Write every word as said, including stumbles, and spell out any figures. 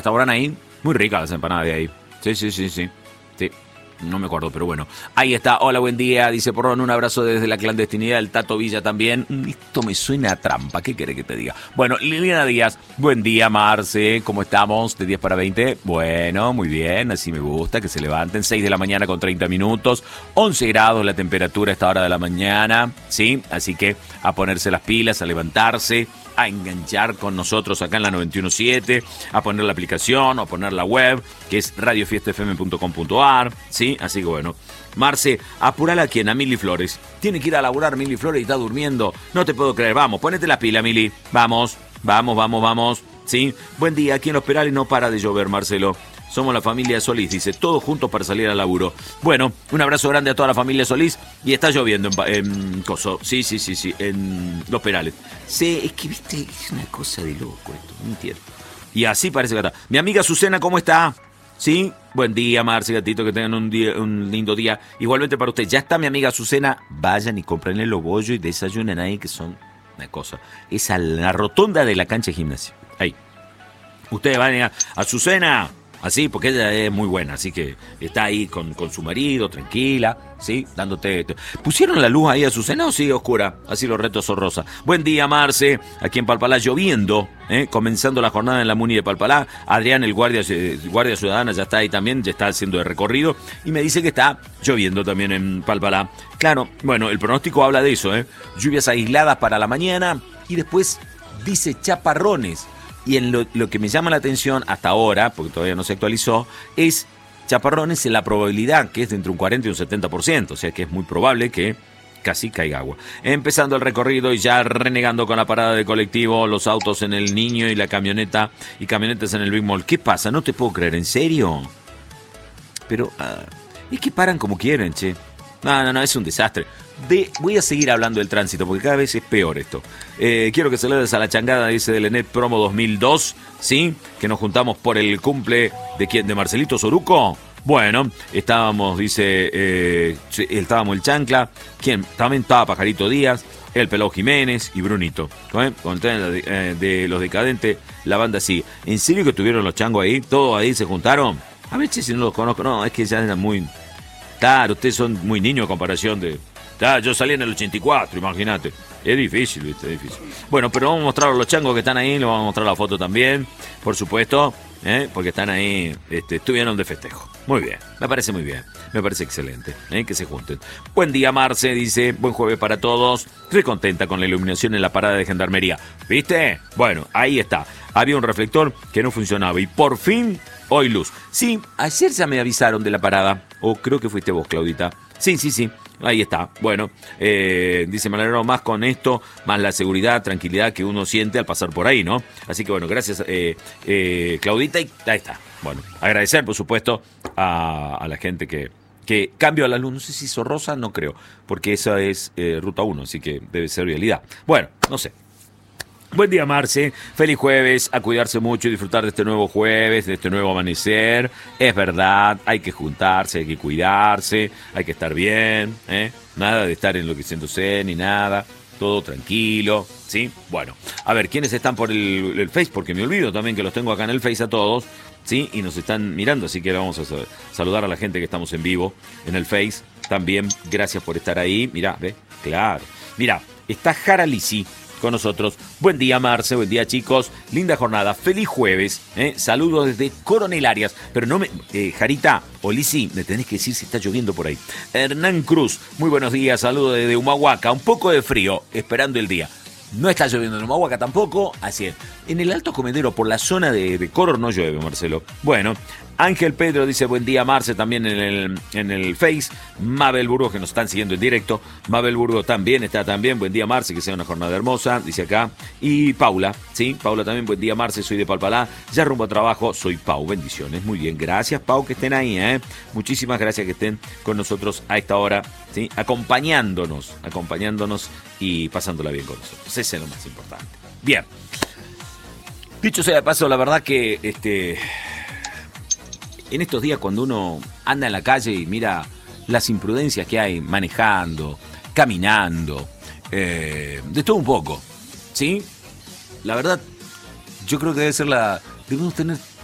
restaurante ahí. Muy ricas las empanadas de ahí. Sí, sí, sí, sí. Sí. No me acuerdo, pero bueno. Ahí está. Hola, buen día. Dice Porrón, un abrazo desde la clandestinidad. El Tato Villa también. Esto me suena a trampa. ¿Qué quiere que te diga? Bueno, Liliana Díaz. Buen día, Marce. ¿Cómo estamos? De diez para veinte. Bueno, muy bien. Así me gusta que se levanten. seis de la mañana con treinta minutos. once grados la temperatura a esta hora de la mañana. ¿Sí? Así que a ponerse las pilas, a levantarse, a enganchar con nosotros acá en la noventa y uno punto siete, a poner la aplicación, a poner la web, que es radio fiesta f m punto com punto a r, ¿sí? Así que bueno. Marce, apurala a quien, a Mili Flores. Tiene que ir a laburar Mili Flores y está durmiendo. No te puedo creer. Vamos, ponete la pila, Mili. Vamos, vamos, vamos, vamos. ¿Sí? Buen día. Aquí en Los Perales no para de llover, Marcelo. Somos la familia Solís, dice, todos juntos para salir al laburo. Bueno, un abrazo grande a toda la familia Solís. Y está lloviendo en, en Coso. Sí, sí, sí, sí, en Los Perales. Sí, es que, viste, es una cosa de loco esto, no entiendo. Y así parece que está. Mi amiga Azucena, ¿cómo está? ¿Sí? Buen día, Marce, gatito, que tengan un, día, un lindo día. Igualmente para usted. Ya está mi amiga Azucena. Vayan y comprenle los bollos y desayunen ahí, que son una cosa. Es a la rotonda de la cancha de gimnasia. Ahí. Ustedes van a Azucena. Así, porque ella es muy buena, así que está ahí con, con su marido, tranquila, ¿sí? Dándote... ¿Pusieron la luz ahí a Azucena o sigue oscura? Así los retos son rosa. Buen día, Marce, aquí en Palpalá lloviendo, ¿eh? Comenzando la jornada en la Muni de Palpalá. Adrián, el guardia, guardia ciudadana, ya está ahí también, ya está haciendo el recorrido, y me dice que está lloviendo también en Palpalá. Claro, bueno, el pronóstico habla de eso, ¿eh? Lluvias aisladas para la mañana, y después dice chaparrones. Y en lo, lo que me llama la atención hasta ahora, porque todavía no se actualizó, es chaparrones en la probabilidad, que es de entre un cuarenta y un setenta por ciento. O sea que es muy probable que casi caiga agua. Empezando el recorrido y ya renegando con la parada de colectivo, los autos en el Niño y la camioneta, y camionetas en el Big Mall. ¿Qué pasa? No te puedo creer, ¿en serio? Pero uh, es que paran como quieren, che. No, no, no, es un desastre. De, voy a seguir hablando del tránsito porque cada vez es peor esto. Eh, quiero que saludes a la changada, dice del Enet Promo dos mil dos, ¿sí? Que nos juntamos por el cumple de quién, de Marcelito Soruco. Bueno, estábamos, dice, eh, estábamos el Chancla, ¿quién? También estaba Pajarito Díaz, el Pelao Jiménez y Brunito. ¿Eh? Con el tren de, eh, de Los Decadentes, la banda sí. ¿En serio que tuvieron los changos ahí? ¿Todos ahí se juntaron? A ver si no los conozco. No, es que ya eran muy... Claro, ustedes son muy niños en comparación de... Ah, yo salí en el ochenta y cuatro, imagínate. Es difícil, ¿viste? Es difícil. Bueno, pero vamos a mostrar a los changos que están ahí, les vamos a mostrar la foto también, por supuesto, ¿eh? Porque están ahí, este, estuvieron de festejo. Muy bien, me parece muy bien, me parece excelente, ¿eh? Que se junten. Buen día, Marce, dice, buen jueves para todos. Estoy contenta con la iluminación en la parada de Gendarmería. ¿Viste? Bueno, ahí está. Había un reflector que no funcionaba y por fin, hoy luz. Sí, ayer ya me avisaron de la parada, o creo que fuiste vos, Claudita. Sí, sí, sí. Ahí está. Bueno, eh, dice, me alegro más con esto, más la seguridad, tranquilidad que uno siente al pasar por ahí, ¿no? Así que bueno, gracias, eh, eh, Claudita, y ahí está. Bueno, agradecer, por supuesto, a, a la gente que, que cambio a la luz. No sé si hizo rosa, no creo, porque esa es eh, Ruta uno, así que debe ser realidad. Bueno, no sé. Buen día, Marce. Feliz jueves. A cuidarse mucho y disfrutar de este nuevo jueves, de este nuevo amanecer. Es verdad, hay que juntarse, hay que cuidarse, hay que estar bien, ¿eh? Nada de estar enloqueciéndose ni nada. Todo tranquilo, ¿sí? Bueno, a ver, ¿quiénes están por el, el Face? Porque me olvido también que los tengo acá en el Face a todos, ¿sí? Y nos están mirando, así que vamos a saludar a la gente que estamos en vivo en el Face. También, gracias por estar ahí. Mirá, ¿ves? Claro. Mirá, está Jara Lisi con nosotros. Buen día, Marce, buen día, chicos. Linda jornada, feliz jueves. ¿eh? Saludos desde Coronel Arias. Pero no me... Eh, Jarita o Lisi, me tenés que decir si está lloviendo por ahí. Hernán Cruz, muy buenos días. Saludos desde Humahuaca. Un poco de frío, esperando el día. No está lloviendo en Humahuaca tampoco, así es. En el Alto Comedero, por la zona de, de Coro, no llueve, Marcelo. Bueno, Ángel Pedro dice, buen día, Marce, también en el, en el Face. Mabel Burgos, que nos están siguiendo en directo. Mabel Burgos también está también. Buen día, Marce, que sea una jornada hermosa, dice acá. Y Paula, sí, Paula también, buen día, Marce, soy de Palpalá. Ya rumbo a trabajo, soy Pau, bendiciones. Muy bien, gracias, Pau, que estén ahí, ¿eh? Muchísimas gracias que estén con nosotros a esta hora, ¿sí? Acompañándonos, acompañándonos y pasándola bien con nosotros. Ese es lo más importante. Bien. Dicho sea de paso, la verdad que este, en estos días cuando uno anda en la calle y mira las imprudencias que hay manejando, caminando, eh, de todo un poco, ¿sí? La verdad, yo creo que debe ser la... Debemos tener